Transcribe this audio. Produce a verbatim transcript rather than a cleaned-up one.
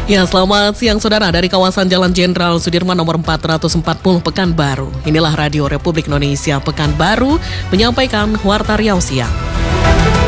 Ya, selamat siang saudara dari kawasan Jalan Jenderal Sudirman nomor empat ratus empat puluh Pekanbaru. Inilah Radio Republik Indonesia Pekanbaru menyampaikan Warta Riau Siang.